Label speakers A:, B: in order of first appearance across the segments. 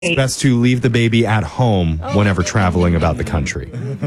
A: It's best to leave the baby at home whenever traveling about the country.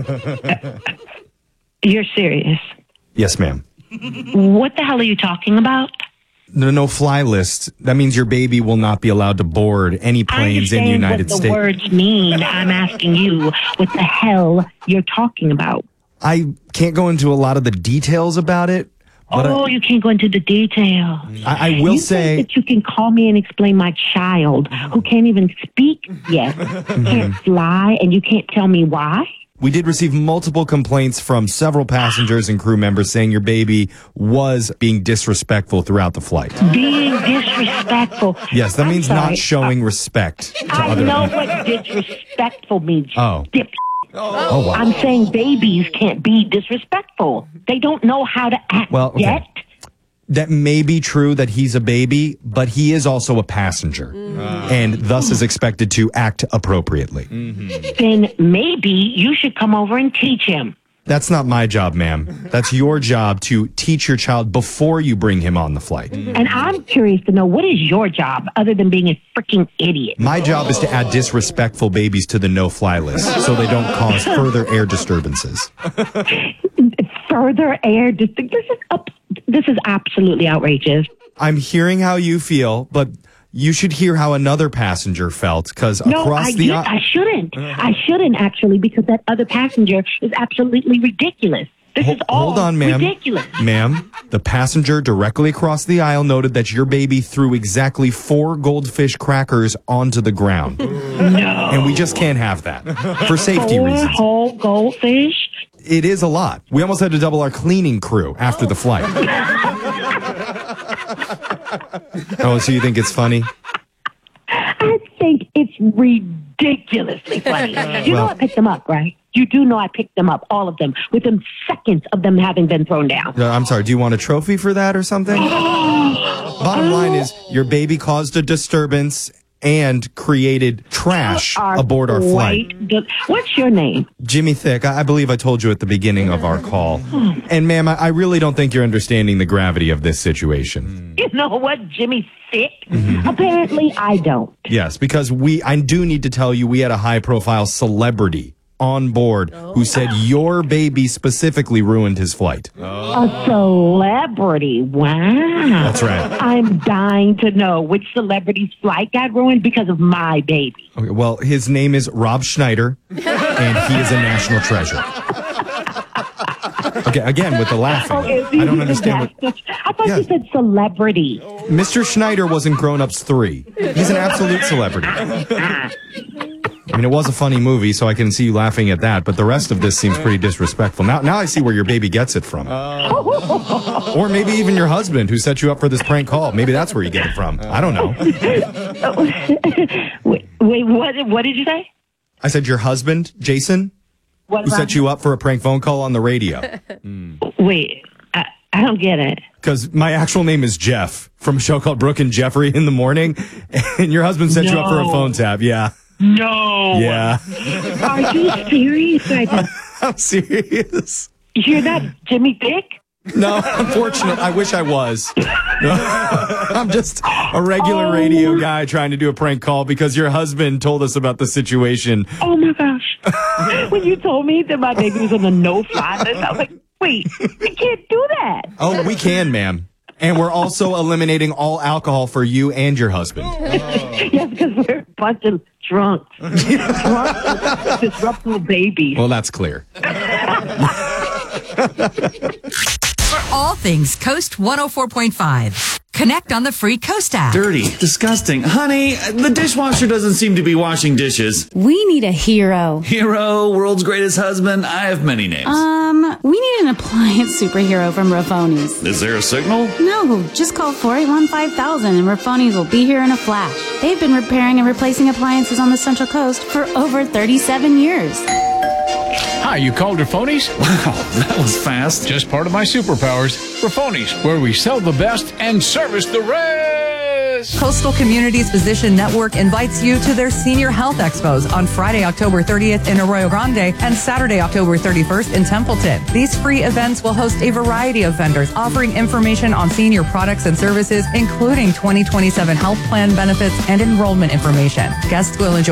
B: You're serious?
A: Yes, ma'am.
B: What the hell are you talking about?
A: The no-fly list. That means your baby will not be allowed to board any planes in the United States.
B: I understand what the words mean. I'm asking you what the hell you're talking about.
A: I can't go into a lot of the details about it.
B: But you can't go into the detail.
A: I will say
B: that you can call me and explain my child who can't even speak yet, can't fly, and you can't tell me why?
A: We did receive multiple complaints from several passengers and crew members saying your baby was being disrespectful throughout the flight.
B: Being disrespectful?
A: Yes, that means not showing respect to other people.
B: I know what disrespectful means.
A: Oh.
B: Wow. I'm saying babies can't be disrespectful. They don't know how to act yet.
A: That may be true that he's a baby, but he is also a passenger and thus is expected to act appropriately.
B: Then maybe you should come over and teach him.
A: That's not my job, ma'am. That's your job to teach your child before you bring him on the flight.
B: And I'm curious to know, what is your job other than being a freaking idiot?
A: My job is to add disrespectful babies to the no-fly list so they don't cause further air disturbances.
B: Further air disturbances? This is absolutely outrageous.
A: I'm hearing how you feel, but you should hear how another passenger felt, because I
B: shouldn't. I shouldn't, actually, because that other passenger is absolutely ridiculous. This is all
A: hold on, ma'am.
B: Ridiculous.
A: Ma'am, the passenger directly across the aisle noted that your baby threw exactly 4 goldfish crackers onto the ground.
B: No.
A: And we just can't have that for safety reasons.
B: 4 whole goldfish?
A: It is a lot. We almost had to double our cleaning crew after the flight. Oh, so you think it's funny?
B: I think it's ridiculously funny. You know I picked them up, right? You do know I picked them up, all of them, within seconds of them having been thrown down.
A: I'm sorry, do you want a trophy for that or something? Bottom line is, your baby caused a disturbance and created trash aboard our flight.
B: What's your name?
A: Jimmy Thick. I believe I told you at the beginning of our call. And ma'am, I really don't think you're understanding the gravity of this situation.
B: You know what, Jimmy Thick? Apparently I don't.
A: Yes, because I do need to tell you, we had a high-profile celebrity on board who said your baby specifically ruined his flight.
B: A celebrity? Wow.
A: That's right.
B: I'm dying to know which celebrity's flight got ruined because of my baby.
A: Okay, well, his name is Rob Schneider, and he is a national treasure. Okay, again, with the laughing. I don't understand
B: I thought you said celebrity.
A: Mr. Schneider was in Grown Ups 3. He's an absolute celebrity. I mean, it was a funny movie, so I can see you laughing at that, but the rest of this seems pretty disrespectful. Now I see where your baby gets it from. Or maybe even your husband, who set you up for this prank call. Maybe that's where you get it from. I don't know.
B: Wait, what did you say?
A: I said your husband, Jason, who set you up for a prank phone call on the radio.
B: Wait, I don't get it.
A: Because my actual name is Jeff, from a show called Brooke and Jeffrey in the Morning, and your husband set you up for a phone tap, yeah.
B: No.
A: Yeah.
B: Are you serious?
A: I'm serious.
B: You're not Jimmy Thick?
A: No, unfortunately, I wish I was. I'm just a regular radio guy trying to do a prank call because your husband told us about the situation.
B: Oh, my gosh. When you told me that my baby was on the no-fly list, I was like, wait, we can't do that.
A: Oh, we can, ma'am. And we're also eliminating all alcohol for you and your husband.
B: Yes, because we're a bunch of drunks. Drunk, disruptible babies.
A: Well, that's clear.
C: For all things Coast 104.5, connect on the free Coast app.
D: Dirty, disgusting. Honey, the dishwasher doesn't seem to be washing dishes.
E: We need a hero.
D: Hero, world's greatest husband. I have many names.
E: We need an appliance superhero from Raffoni's.
D: Is there a signal?
E: No, just call 481-5000 and Raffoni's will be here in a flash. They've been repairing and replacing appliances on the Central Coast for over 37 years.
F: Hi, you called Raffoni's?
D: Wow, that was fast.
F: Just part of my superpowers. Raffoni's, where we sell the best and service the rest. this?
G: Coastal Communities Physician Network invites you to their Senior Health Expos on Friday, October 30th in Arroyo Grande and Saturday, October 31st in Templeton. These free events will host a variety of vendors offering information on senior products and services, including 2027 health plan benefits and enrollment information. Guests will enjoy